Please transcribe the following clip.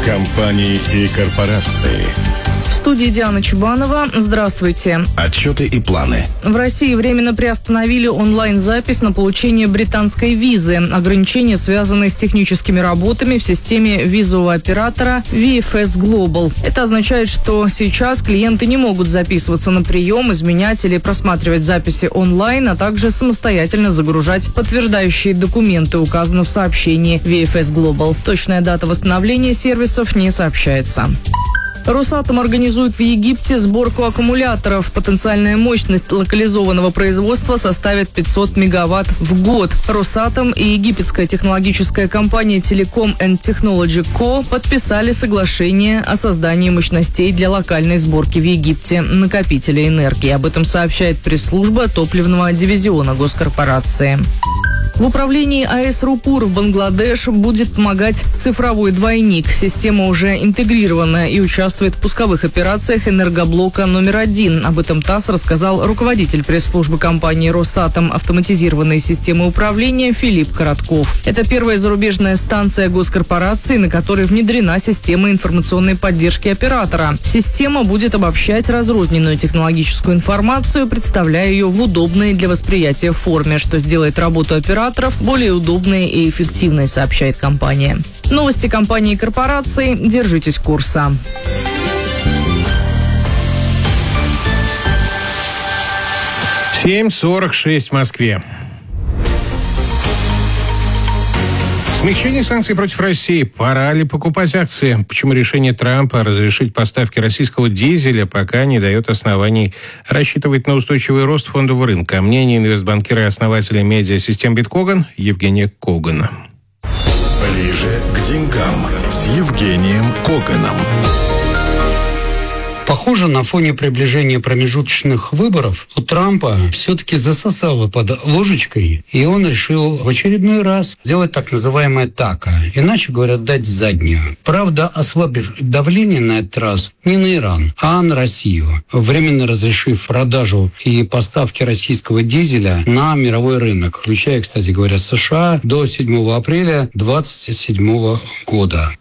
Компании и корпорации. В студии Диана Чубанова. Здравствуйте. Отчеты и планы. В России временно приостановили онлайн-запись на получение британской визы. Ограничения связаны с техническими работами в системе визового оператора VFS Global. Это означает, что сейчас клиенты не могут записываться на прием, изменять или просматривать записи онлайн, а также самостоятельно загружать подтверждающие документы, указано в сообщении VFS Global. Точная дата восстановления сервисов не сообщается. Росатом организует в Египте сборку аккумуляторов. Потенциальная мощность локализованного производства составит 500 мегаватт в год. Росатом и египетская технологическая компания Telecom and Technology Co. подписали соглашение о создании мощностей для локальной сборки в Египте накопителей энергии. Об этом сообщает пресс-служба топливного дивизиона госкорпорации. В управлении АЭС Рупур в Бангладеш будет помогать цифровой двойник. Система уже интегрирована и участвует в пусковых операциях энергоблока номер 1. Об этом ТАСС рассказал руководитель пресс-службы компании «Росатом» автоматизированной системы управления Филипп Коротков. Это первая зарубежная станция госкорпорации, на которой внедрена система информационной поддержки оператора. Система будет обобщать разрозненную технологическую информацию, представляя ее в удобной для восприятия форме, что сделает работу оператора более удобной и эффективной, сообщает компания. Новости компании и корпорации. Держитесь курса. — 7:46 в Москве. Смягчение санкций против России. Пора ли покупать акции? Почему решение Трампа разрешить поставки российского дизеля пока не дает оснований рассчитывать на устойчивый рост фондового рынка? Мнение инвестбанкира и основателя медиасистем Биткоган Евгения Когана. Ближе к деньгам с Евгением Коганом. Похоже, на фоне приближения промежуточных выборов у Трампа все-таки засосало под ложечкой, и он решил в очередной раз сделать так называемое тако, иначе говоря, дать заднюю. Правда, ослабив давление на этот раз не на Иран, а на Россию, временно разрешив продажу и поставки российского дизеля на мировой рынок, включая, кстати говоря, США, до 7 апреля 2027 года.